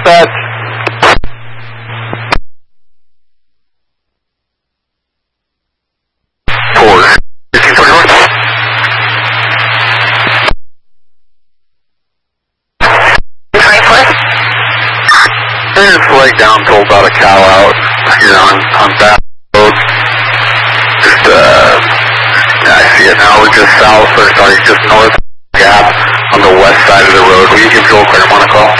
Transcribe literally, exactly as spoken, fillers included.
dispatch. Four. fifteen forty-one. It's leg down till about a cow out here on, on Bath Road. Just, uh, yeah, I see it now. We're just south, or sorry, just north gap on the west side of the road. Will you give Joel Claremont a call?